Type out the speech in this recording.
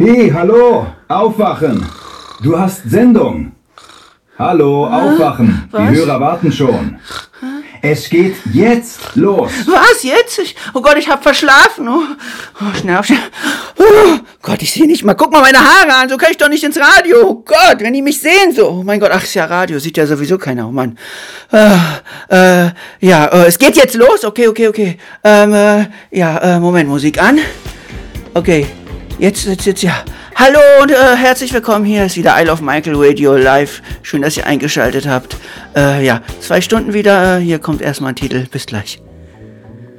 Hey, hallo, aufwachen. Du hast Sendung. Hallo, aufwachen. Was? Die Hörer warten schon. Es geht jetzt los. Was, jetzt? Oh Gott, ich hab verschlafen. Schnell. Oh Gott, ich sehe nicht mal. Guck mal meine Haare an, so kann ich doch nicht ins Radio. Oh Gott, wenn die mich sehen so. Oh mein Gott, ach, ist ja Radio, sieht ja sowieso keiner. Oh Mann. Es geht jetzt los? Okay. Moment, Musik an. Okay, jetzt, ja. Hallo und herzlich willkommen, hier ist wieder Isle of Michael Radio live. Schön, dass ihr eingeschaltet habt. 2 Stunden wieder, hier kommt erstmal ein Titel. Bis gleich.